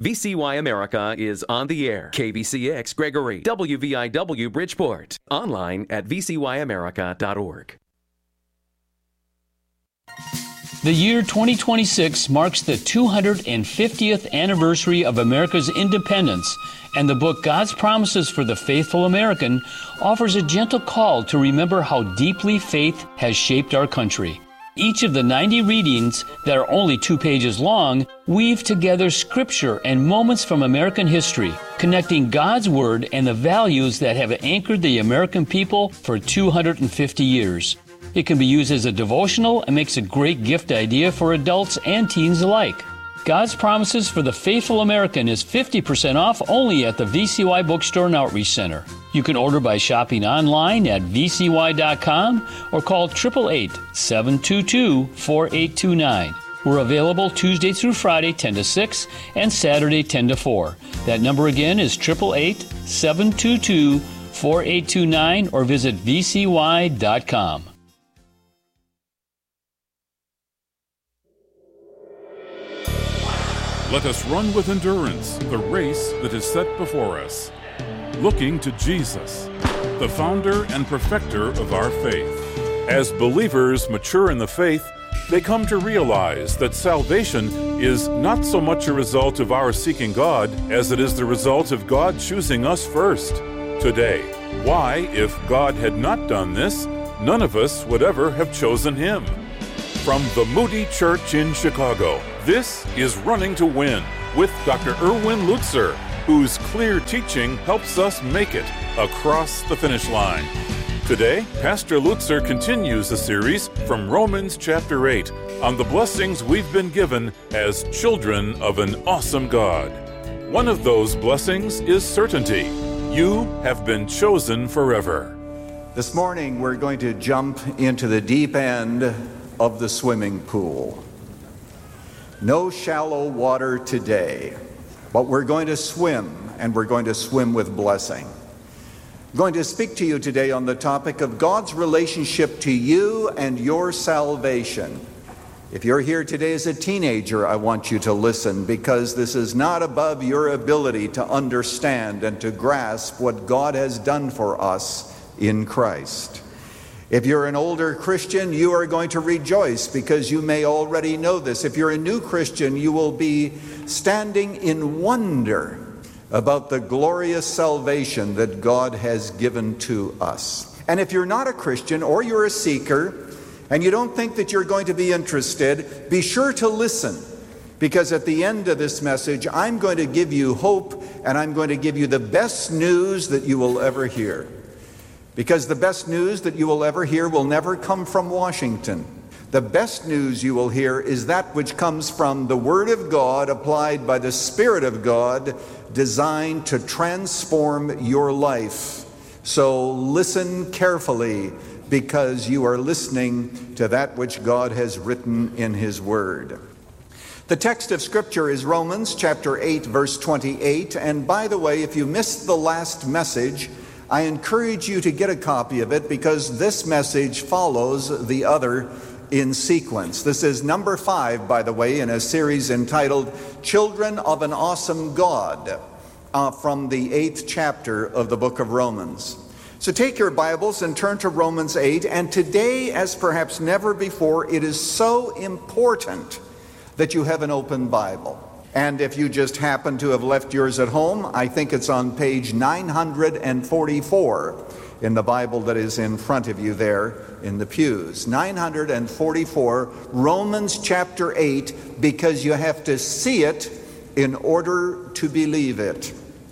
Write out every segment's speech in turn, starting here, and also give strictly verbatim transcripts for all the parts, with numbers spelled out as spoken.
V C Y America is on the air. K B C X Gregory, W V I W Bridgeport. Online at v c y america dot org. The year twenty twenty-six marks the two hundred fiftieth anniversary of America's independence, and the book God's Promises for the Faithful American offers a gentle call to remember how deeply faith has shaped our country. Each of the ninety readings that are only two pages long weave together scripture and moments from American history, connecting God's Word and the values that have anchored the American people for two hundred fifty years. It can be used as a devotional and makes a great gift idea for adults and teens alike. God's Promises for the Faithful American is fifty percent off only at the V C Y Bookstore and Outreach Center. You can order by shopping online at v c y dot com or call eight eight eight, seven two two, four eight two nine. We're available Tuesday through Friday, ten to six, and Saturday, ten to four. That number again is eight eight eight, seven two two, four eight two nine or visit v c y dot com. Let us run with endurance the race that is set before us, looking to Jesus, the founder and perfecter of our faith. As believers mature in the faith, they come to realize that salvation is not so much a result of our seeking God as it is the result of God choosing us first. Today, why, if God had not done this, none of us would ever have chosen Him. From the Moody Church in Chicago, this is Running to Win with Doctor Erwin Lutzer, whose clear teaching helps us make it across the finish line. Today, Pastor Lutzer continues the series from Romans chapter eight on the blessings we've been given as children of an awesome God. One of those blessings is certainty. You have been chosen forever. This morning, we're going to jump into the deep end of the swimming pool. No shallow water today, but we're going to swim, and we're going to swim with blessing. I'm going to speak to you today on the topic of God's relationship to you and your salvation. If you're here today as a teenager, I want you to listen, because this is not above your ability to understand and to grasp what God has done for us in Christ. If you're an older Christian, you are going to rejoice because you may already know this. If you're a new Christian, you will be standing in wonder about the glorious salvation that God has given to us. And if you're not a Christian or you're a seeker and you don't think that you're going to be interested, be sure to listen, because at the end of this message, I'm going to give you hope, and I'm going to give you the best news that you will ever hear. Because the best news that you will ever hear will never come from Washington. The best news you will hear is that which comes from the Word of God applied by the Spirit of God, designed to transform your life. So listen carefully, because you are listening to that which God has written in His Word. The text of Scripture is Romans chapter eight, verse twenty-eight. And by the way, if you missed the last message, I encourage you to get a copy of it, because this message follows the other in sequence. This is number five, by the way, in a series entitled Children of an Awesome God, uh, from the eighth chapter of the book of Romans. So take your Bibles and turn to Romans eight, and today, as perhaps never before, it is so important that you have an open Bible. And if you just happen to have left yours at home, I think it's on page nine hundred forty-four in the Bible that is in front of you there in the pews. nine hundred forty-four, Romans chapter eight, because you have to see it in order to believe it.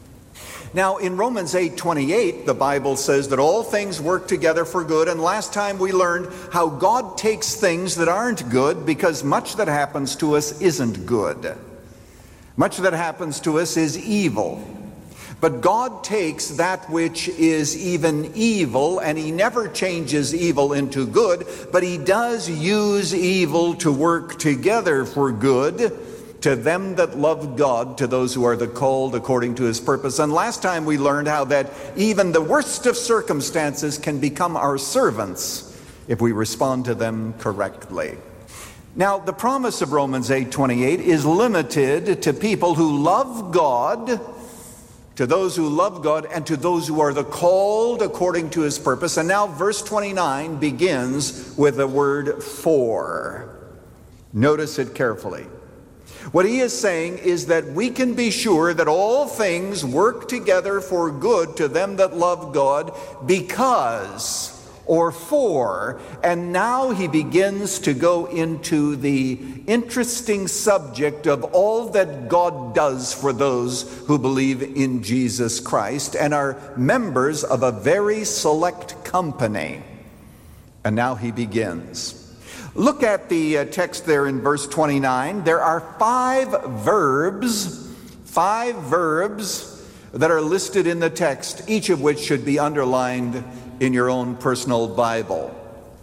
Now, in Romans eight twenty-eight, the Bible says that all things work together for good, and last time we learned how God takes things that aren't good, because much that happens to us isn't good. Much that happens to us is evil. But God takes that which is even evil, and He never changes evil into good, but He does use evil to work together for good to them that love God, to those who are the called according to His purpose. And last time we learned how that even the worst of circumstances can become our servants if we respond to them correctly. Now, the promise of Romans eight twenty-eight is limited to people who love God, to those who love God, and to those who are the called according to his purpose. And now verse twenty-nine begins with the word for. Notice it carefully. What he is saying is that we can be sure that all things work together for good to them that love God because, or for, and now he begins to go into the interesting subject of all that God does for those who believe in Jesus Christ and are members of a very select company. And now he begins. Look at the uh, text there in verse twenty-nine. There are five verbs, five verbs that are listed in the text, each of which should be underlined in your own personal Bible.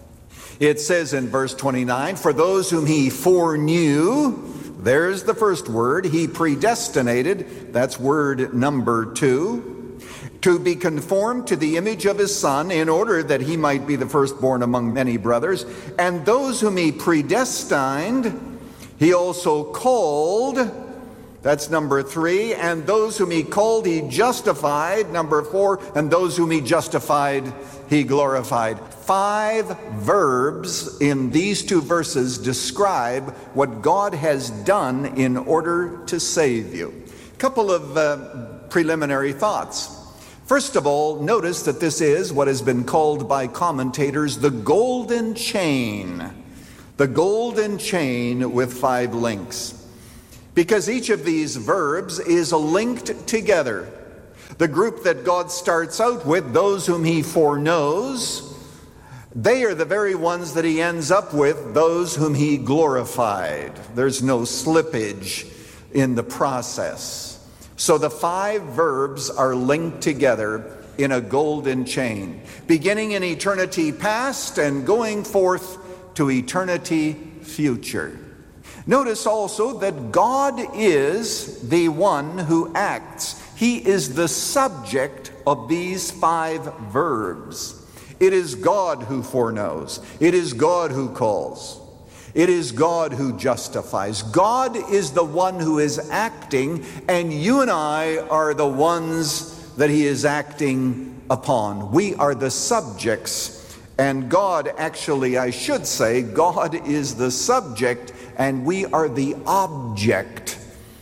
It says in verse twenty-nine, for those whom he foreknew, there's the first word, he predestinated, that's word number two, to be conformed to the image of his Son, in order that he might be the firstborn among many brothers. And those whom he predestined, he also called, that's number three. And those whom he called, he justified, number four. And those whom he justified, he glorified. Five verbs in these two verses describe what God has done in order to save you. A couple of uh, preliminary thoughts. First of all, notice that this is what has been called by commentators the golden chain. The golden chain with five links. Because each of these verbs is linked together. The group that God starts out with, those whom he foreknows, they are the very ones that he ends up with, those whom he glorified. There's no slippage in the process. So the five verbs are linked together in a golden chain, beginning in eternity past and going forth to eternity future. Notice also that God is the one who acts. He is the subject of these five verbs. It is God who foreknows. It is God who calls. It is God who justifies. God is the one who is acting, and you and I are the ones that he is acting upon. We are the subjects, and God, actually, I should say, God is the subject, and we are the object.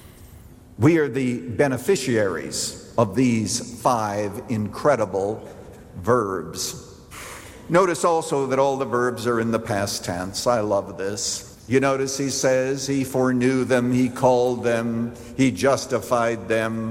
We are the beneficiaries of these five incredible verbs. Notice also that all the verbs are in the past tense. I love this. You notice he says he foreknew them, he called them, he justified them,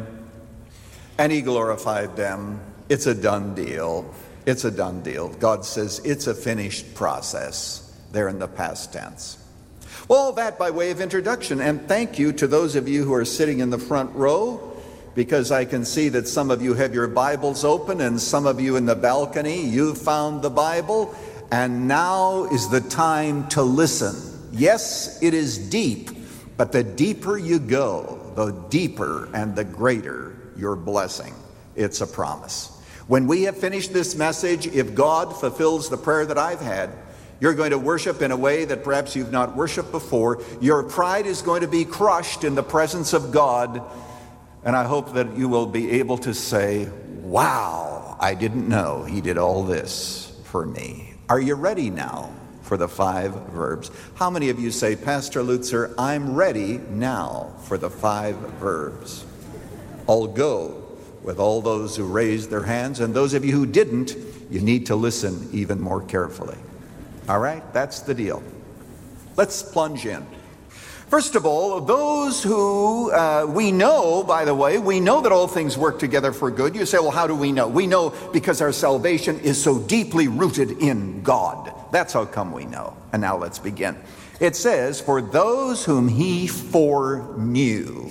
and he glorified them. It's a done deal. It's a done deal. God says it's a finished process. They're in the past tense. Well, all that by way of introduction, and thank you to those of you who are sitting in the front row, because I can see that some of you have your Bibles open and some of you in the balcony, you've found the Bible, and now is the time to listen. Yes, it is deep, but the deeper you go, the deeper and the greater your blessing. It's a promise. When we have finished this message, if God fulfills the prayer that I've had, you're going to worship in a way that perhaps you've not worshiped before. Your pride is going to be crushed in the presence of God. And I hope that you will be able to say, wow, I didn't know he did all this for me. Are you ready now for the five verbs? How many of you say, Pastor Lutzer, I'm ready now for the five verbs? I'll go with all those who raised their hands, and those of you who didn't, you need to listen even more carefully. All right, that's the deal. Let's plunge in. First of all, those who uh, we know, by the way, we know that all things work together for good. You say, well, how do we know? We know because our salvation is so deeply rooted in God. That's how come we know. And now let's begin. It says, for those whom he foreknew.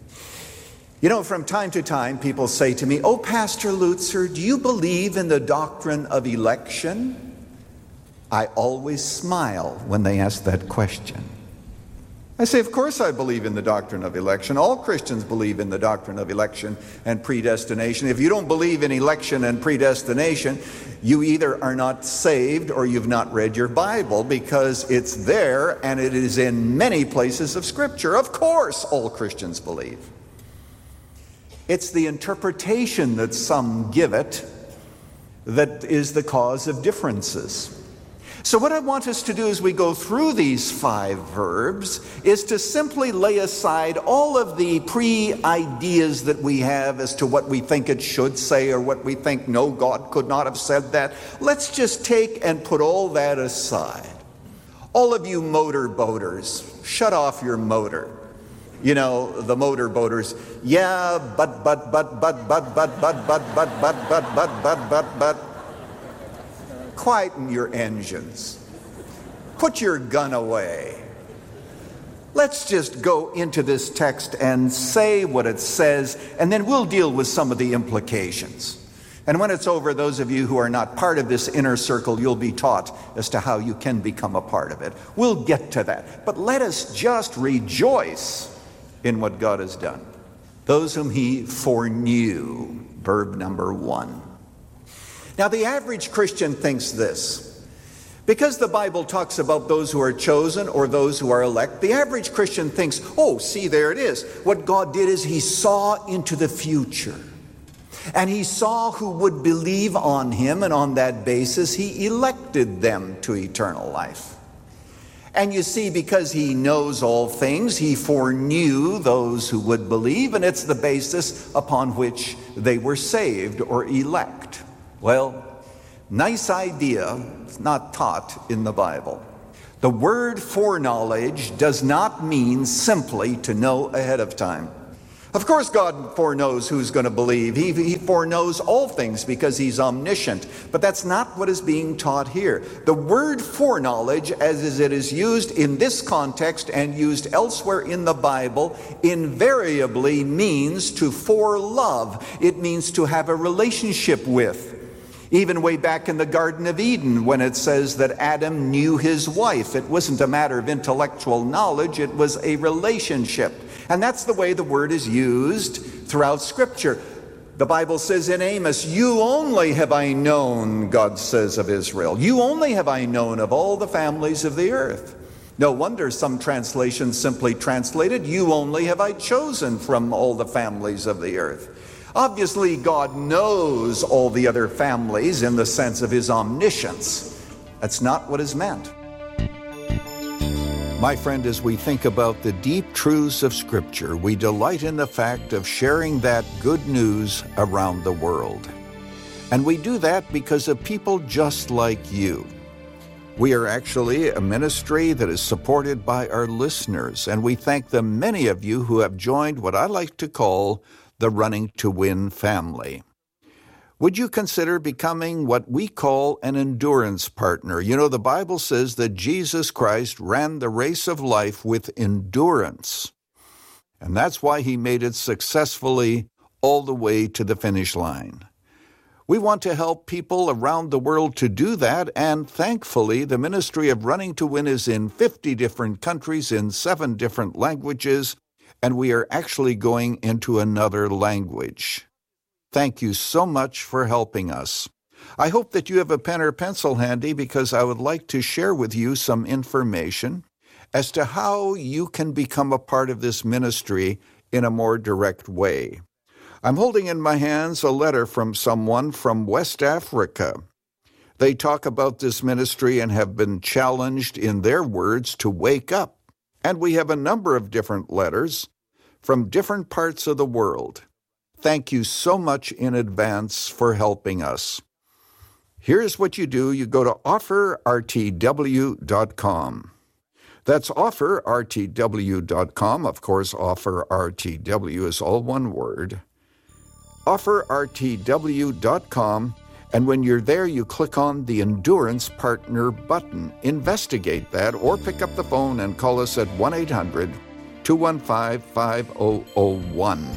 You know, from time to time, people say to me, oh, Pastor Lutzer, do you believe in the doctrine of election? I always smile when they ask that question. I say, of course I believe in the doctrine of election. All Christians believe in the doctrine of election and predestination. If you don't believe in election and predestination, you either are not saved or you've not read your Bible, because it's there and it is in many places of Scripture. Of course all Christians believe. It's the interpretation that some give it that is the cause of differences. So what I want us to do as we go through these five verbs is to simply lay aside all of the pre-ideas that we have as to what we think it should say or what we think, no, God could not have said that. Let's just take and put all that aside. All of you motor boaters, shut off your motor. You know, the motor boaters, yeah, but, but, but, but, but, but, but, but, but, but, but, but, but, but, but. Quieten your engines. Put your gun away. Let's just go into this text and say what it says, and then we'll deal with some of the implications. And when it's over, those of you who are not part of this inner circle, you'll be taught as to how you can become a part of it. We'll get to that. But let us just rejoice in what God has done. Those whom he foreknew, verb number one. Now, the average Christian thinks this. Because the Bible talks about those who are chosen or those who are elect, the average Christian thinks, oh, see, there it is. What God did is he saw into the future. And he saw who would believe on him, and on that basis, he elected them to eternal life. And you see, because he knows all things, he foreknew those who would believe, and it's the basis upon which they were saved or elect. Well, nice idea. It's not taught in the Bible. The word foreknowledge does not mean simply to know ahead of time. Of course, God foreknows who's going to believe. He, he foreknows all things because he's omniscient. But that's not what is being taught here. The word foreknowledge, as it is used in this context and used elsewhere in the Bible, invariably means to forelove. It means to have a relationship with. Even way back in the Garden of Eden, when it says that Adam knew his wife, it wasn't a matter of intellectual knowledge, it was a relationship. And that's the way the word is used throughout Scripture. The Bible says in Amos, you only have I known, God says of Israel. You only have I known of all the families of the earth. No wonder some translations simply translated, you only have I chosen from all the families of the earth. Obviously, God knows all the other families in the sense of his omniscience. That's not what is meant. My friend, as we think about the deep truths of Scripture, we delight in the fact of sharing that good news around the world. And we do that because of people just like you. We are actually a ministry that is supported by our listeners, and we thank the many of you who have joined what I like to call the Running to Win family. Would you consider becoming what we call an endurance partner? You know, the Bible says that Jesus Christ ran the race of life with endurance. And that's why he made it successfully all the way to the finish line. We want to help people around the world to do that, and thankfully, the ministry of Running to Win is in fifty different countries in seven different languages, and we are actually going into another language. Thank you so much for helping us. I hope that you have a pen or pencil handy, because I would like to share with you some information as to how you can become a part of this ministry in a more direct way. I'm holding in my hands a letter from someone from West Africa. They talk about this ministry and have been challenged, in their words, to wake up. And we have a number of different letters from different parts of the world. Thank you so much in advance for helping us. Here's what you do. You go to offer r t w dot com. That's offer r t w dot com. Of course, offer R T W is all one word. offer r t w dot com. And when you're there, you click on the Endurance Partner button. Investigate that, or pick up the phone and call us at one eight hundred two one five five zero zero one.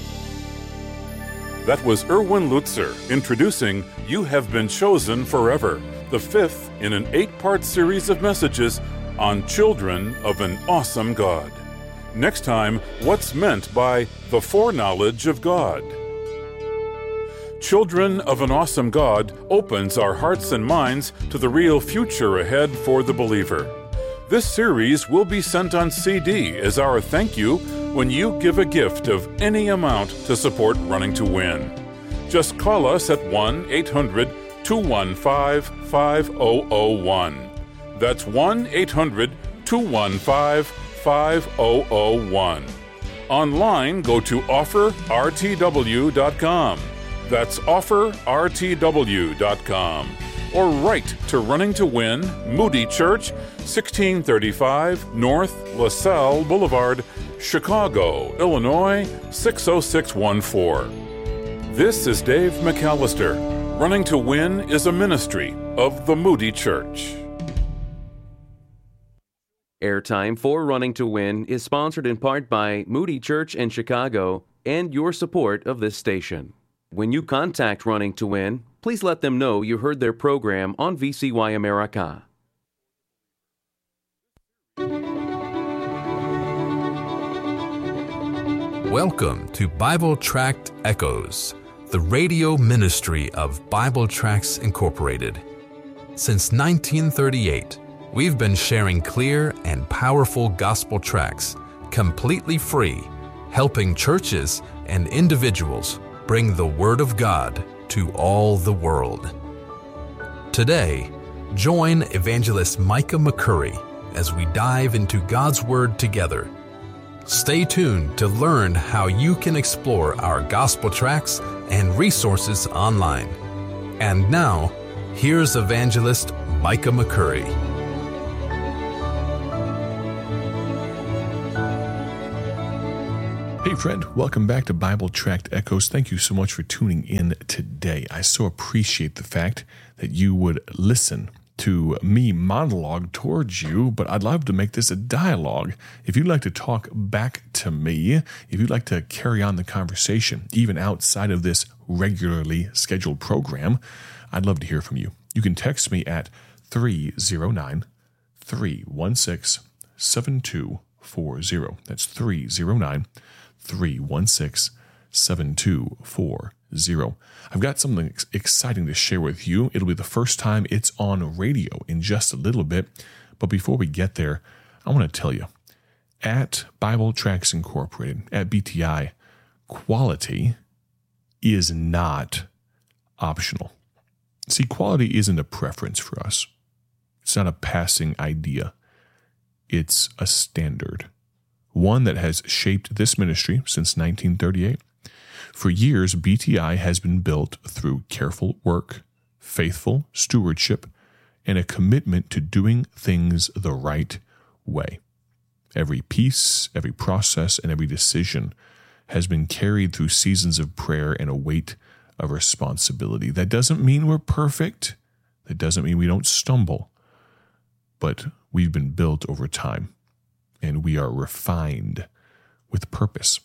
That was Erwin Lutzer introducing You Have Been Chosen Forever, the fifth in an eight-part series of messages on Children of an Awesome God. Next time, what's meant by the foreknowledge of God? Children of an Awesome God opens our hearts and minds to the real future ahead for the believer. This series will be sent on C D as our thank you when you give a gift of any amount to support Running to Win. Just call us at one eight hundred two one five five zero zero one. That's one eight hundred two one five five zero zero one. Online, go to offer r t w dot com. That's offer r t w dot com. Or write to Running to Win, Moody Church, sixteen thirty-five North LaSalle Boulevard, Chicago, Illinois, six oh six one four. This is Dave McAllister. Running to Win is a ministry of the Moody Church. Airtime for Running to Win is sponsored in part by Moody Church in Chicago and your support of this station. When you contact Running to Win, please let them know you heard their program on V C Y America. Welcome to Bible Tract Echoes, the radio ministry of Bible Tracts Incorporated. Since nineteen thirty-eight, we've been sharing clear and powerful gospel tracts, completely free, helping churches and individuals bring the Word of God to all the world. Today, join Evangelist Micah McCurry as we dive into God's Word together. Stay tuned to learn how you can explore our gospel tracts and resources online. And now, here's Evangelist Micah McCurry. Hey friend, welcome back to Bible Tract Echoes. Thank you so much for tuning in today. I so appreciate the fact that you would listen to me monologue towards you, but I'd love to make this a dialogue. If you'd like to talk back to me, if you'd like to carry on the conversation, even outside of this regularly scheduled program, I'd love to hear from you. You can text me at three oh nine, three one six, seven two four zero. That's three oh nine, three one six, seven two four zero. I've got something ex- exciting to share with you. It'll be the first time it's on radio in just a little bit. But before we get there, I want to tell you, at Bible Tracts Incorporated, at B T I, quality is not optional. See, quality isn't a preference for us. It's not a passing idea. It's a standard, one that has shaped this ministry since nineteen thirty-eight. For years, B T I has been built through careful work, faithful stewardship, and a commitment to doing things the right way. Every piece, every process, and every decision has been carried through seasons of prayer and a weight of responsibility. That doesn't mean we're perfect. That doesn't mean we don't stumble. But we've been built over time, and we are refined with purpose.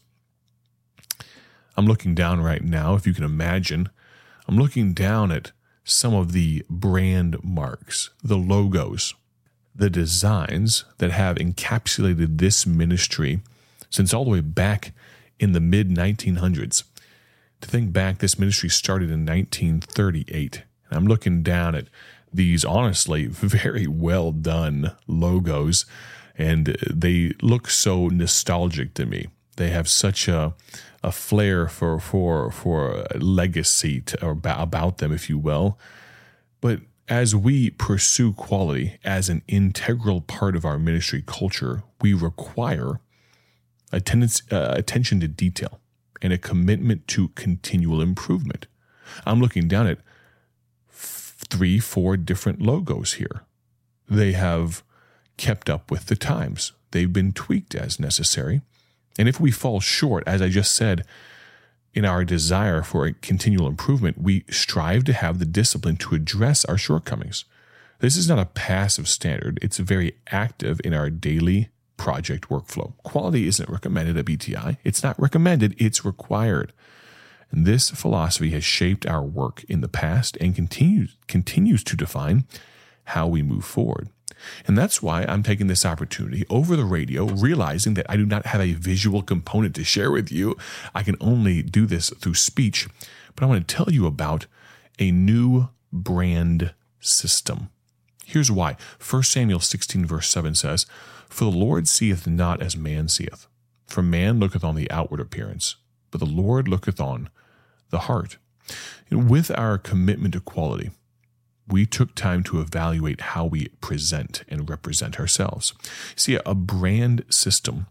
I'm looking down right now, if you can imagine, I'm looking down at some of the brand marks, the logos, the designs that have encapsulated this ministry since all the way back in the mid nineteen hundreds. To think back, this ministry started in nineteen thirty-eight. And I'm looking down at these honestly very well done logos, and they look so nostalgic to me. They have such a a flair for for for legacy to, or about them, if you will. But as we pursue quality as an integral part of our ministry culture, we require a tendency, uh, attention to detail and a commitment to continual improvement. I'm looking down at f- three, four different logos here. They have kept up with the times. They've been tweaked as necessary. And if we fall short, as I just said, in our desire for a continual improvement, we strive to have the discipline to address our shortcomings. This is not a passive standard. It's very active in our daily project workflow. Quality isn't recommended at B T I. It's not recommended. It's required. And this philosophy has shaped our work in the past and continues, continues to define how we move forward. And that's why I'm taking this opportunity over the radio, realizing that I do not have a visual component to share with you. I can only do this through speech. But I want to tell you about a new brand system. Here's why. First Samuel sixteen verse seven says, "For the Lord seeth not as man seeth. For man looketh on the outward appearance, but the Lord looketh on the heart." And with our commitment to quality, we took time to evaluate how we present and represent ourselves. See, a brand system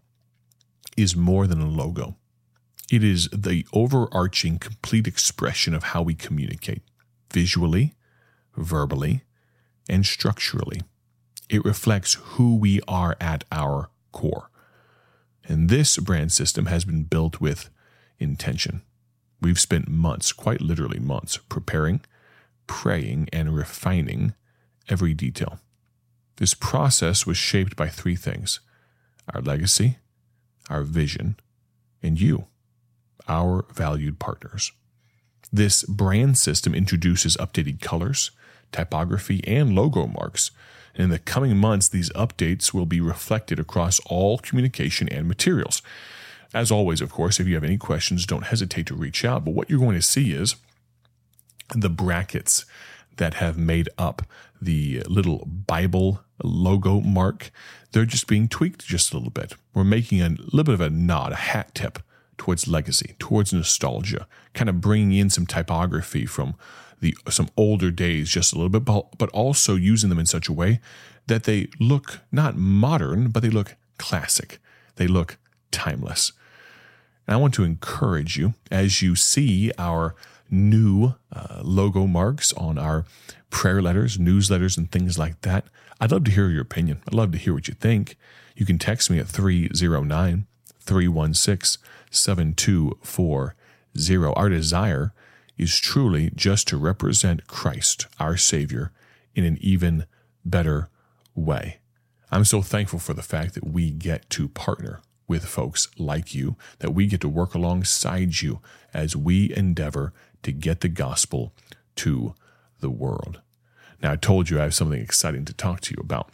is more than a logo. It is the overarching, complete expression of how we communicate, visually, verbally, and structurally. It reflects who we are at our core. And this brand system has been built with intention. We've spent months, quite literally months, preparing, praying, and refining every detail. This process was shaped by three things: our legacy, our vision, and you, our valued partners. This brand system introduces updated colors, typography, and logo marks. And in the coming months, these updates will be reflected across all communication and materials. As always, of course, if you have any questions, don't hesitate to reach out. But what you're going to see is the brackets that have made up the little Bible logo mark. They're just being tweaked just a little bit. We're making a little bit of a nod, a hat tip towards legacy, towards nostalgia, kind of bringing in some typography from the some older days just a little bit, but also using them in such a way that they look not modern, but they look classic. They look timeless. And I want to encourage you, as you see our new uh, logo marks on our prayer letters, newsletters, and things like that, I'd love to hear your opinion. I'd love to hear what you think. You can text me at three oh nine, three one six, seven two four zero. Our desire is truly just to represent Christ, our Savior, in an even better way. I'm so thankful for the fact that we get to partner with folks like you, that we get to work alongside you as we endeavor to get the gospel to the world. Now, I told you I have something exciting to talk to you about.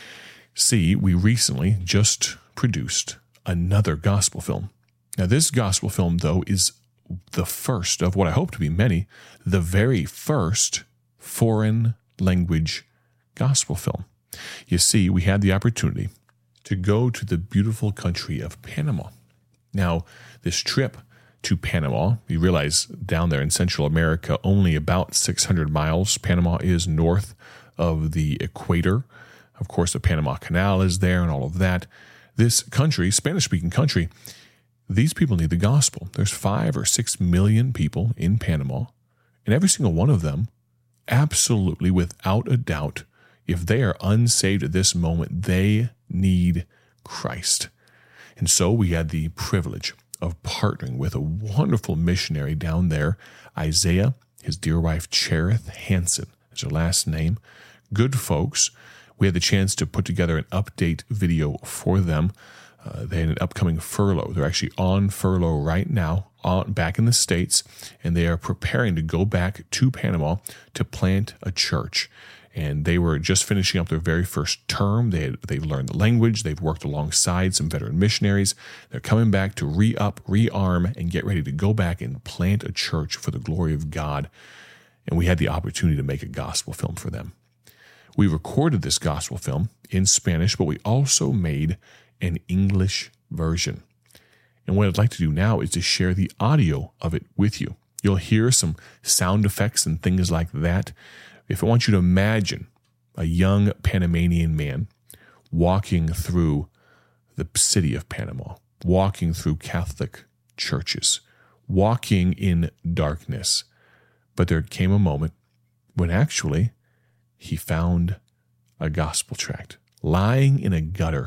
See, we recently just produced another gospel film. Now, this gospel film, though, is the first of what I hope to be many, the very first foreign language gospel film. You see, we had the opportunity to go to the beautiful country of Panama. Now, this trip to Panama, you realize down there in Central America, only about six hundred miles. Panama is north of the equator. Of course, the Panama Canal is there and all of that. This country, Spanish-speaking country, these people need the gospel. There's five or six million people in Panama, and every single one of them, absolutely without a doubt, if they are unsaved at this moment, they need Christ. And so we had the privilege of partnering with a wonderful missionary down there, Isaiah, his dear wife Cherith Hansen is her last name. Good folks. We had the chance to put together an update video for them. Uh, they had an upcoming furlough. They're actually on furlough right now, on, back in the States, and they are preparing to go back to Panama to plant a church. And they were just finishing up their very first term. They had, they've learned the language. They've worked alongside some veteran missionaries. They're coming back to re-up, rearm, and get ready to go back and plant a church for the glory of God. And we had the opportunity to make a gospel film for them. We recorded this gospel film in Spanish, but we also made an English version. And what I'd like to do now is to share the audio of it with you. You'll hear some sound effects and things like that. If I want you to imagine a young Panamanian man walking through the city of Panama, walking through Catholic churches, walking in darkness. But there came a moment when actually he found a gospel tract lying in a gutter.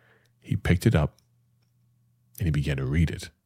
He picked it up and he began to read it.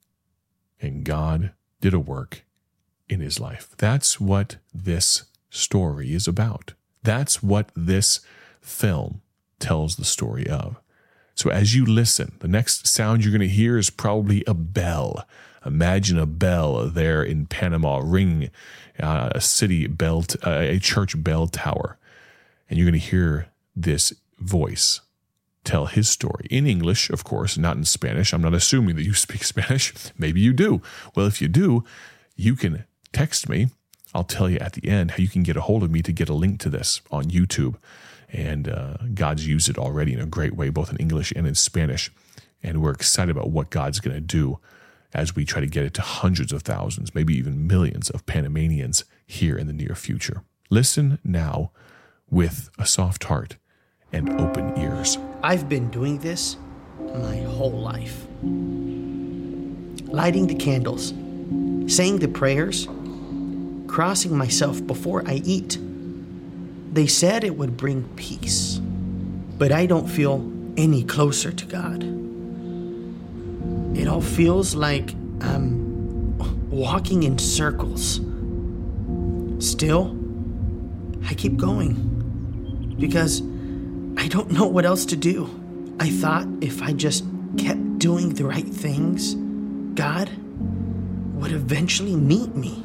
And God did a work in his life. That's what this story is about. That's what this film tells the story of. So as you listen, the next sound you're going to hear is probably a bell. Imagine a bell there in Panama ringing uh, a city bell, t- uh, a church bell tower. And you're going to hear this voice tell his story in English, of course, not in Spanish. I'm not assuming that you speak Spanish. Maybe you do. Well, if you do, you can text me. I'll tell you at the end how you can get a hold of me to get a link to this on YouTube. And uh, God's used it already in a great way, both in English and in Spanish. And we're excited about what God's going to do as we try to get it to hundreds of thousands, maybe even millions of Panamanians here in the near future. Listen now with a soft heart and open ears. I've been doing this my whole life. Lighting the candles, saying the prayers, crossing myself before I eat. They said it would bring peace, but I don't feel any closer to God. It all feels like I'm walking in circles. Still, I keep going because I don't know what else to do. I thought if I just kept doing the right things, God would eventually meet me.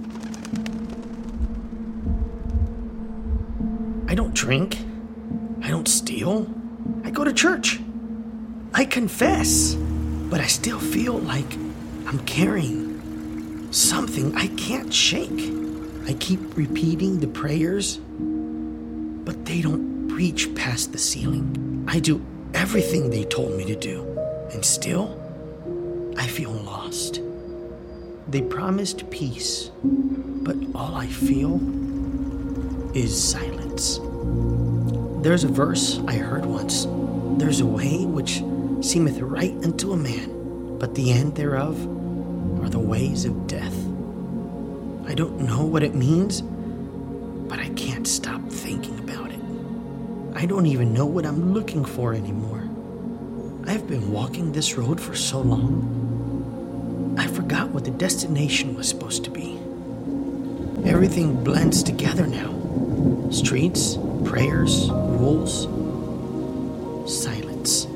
I don't drink. I don't steal. I go to church. I confess. But I still feel like I'm carrying something I can't shake. I keep repeating the prayers, but they don't reach past the ceiling. I do everything they told me to do, and still, I feel lost. They promised peace, but all I feel is silence. There's a verse I heard once. There's a way which seemeth right unto a man, but the end thereof are the ways of death. I don't know what it means, but I can't stop thinking about it. I don't even know what I'm looking for anymore. I've been walking this road for so long, I forgot what the destination was supposed to be. Everything blends together now. Streets, prayers, rules, silence.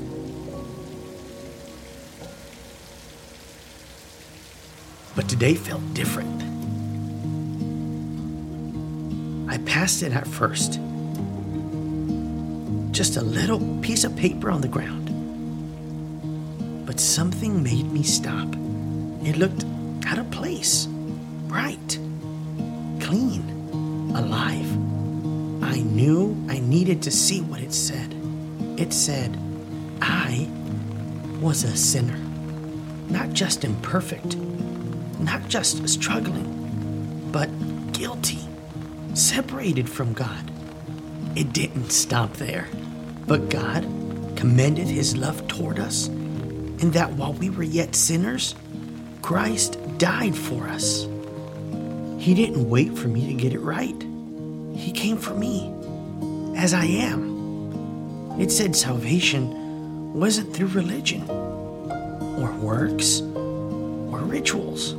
But today felt different. I passed it at first. Just a little piece of paper on the ground. But something made me stop. It looked out of place, bright, clean, alive. I knew I needed to see what it said. It said, I was a sinner, not just imperfect, not just struggling, but guilty, separated from God. It didn't stop there, but God commended his love toward us in that while we were yet sinners, Christ died for us. He didn't wait for me to get it right. He came for me as I am. It said salvation wasn't through religion or works or rituals.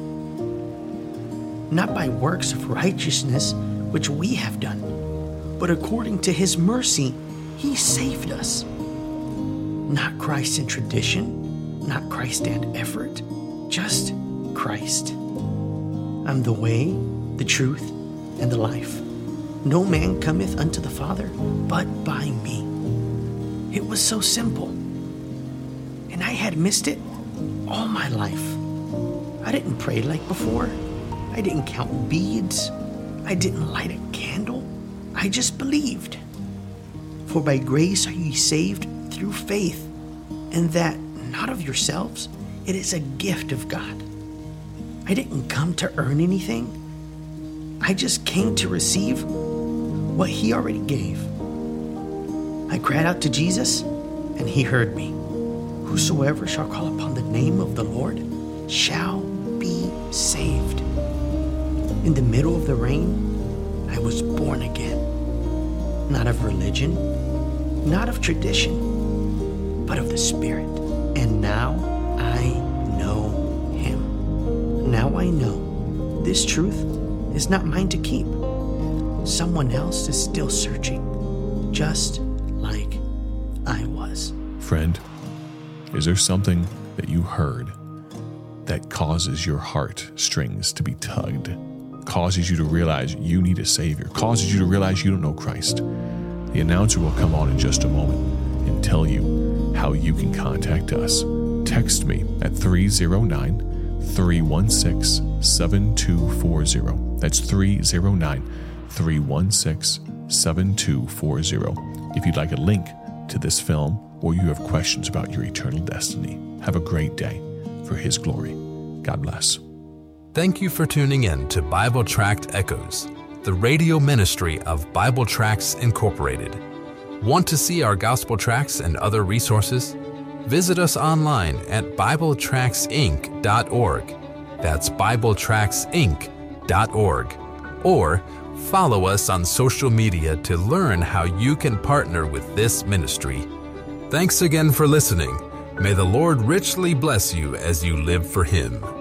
Not by works of righteousness which we have done, but according to his mercy, he saved us. Not Christ in tradition, not Christ and effort, just Christ. I'm the way, the truth, and the life. No man cometh unto the Father but by me. It was so simple. And I had missed it all my life. I didn't pray like before. I didn't count beads. I didn't light a candle. I just believed. For by grace are ye saved through faith, and that not of yourselves, it is a gift of God. I didn't come to earn anything. I just came to receive what he already gave. I cried out to Jesus, and he heard me. Whosoever shall call upon the name of the Lord shall be saved. In the middle of the rain, I was born again. Not of religion, not of tradition, but of the Spirit. And now I know him. Now I know this truth is not mine to keep. Someone else is still searching, just like I was. Friend, is there something that you heard that causes your heart strings to be tugged, causes you to realize you need a Savior, causes you to realize you don't know Christ? The announcer will come on in just a moment and tell you how you can contact us. Text me at three oh nine, three one six, seven two four zero. That's three oh nine, three one six, seven two four zero. If you'd like a link to this film or you have questions about your eternal destiny, have a great day for His glory. God bless. Thank you for tuning in to Bible Tract Echoes, the radio ministry of Bible Tracts Incorporated. Want to see our gospel tracts and other resources? Visit us online at bible tracts inc dot org. That's bible tracts inc dot org. Or follow us on social media to learn how you can partner with this ministry. Thanks again for listening. May the Lord richly bless you as you live for Him.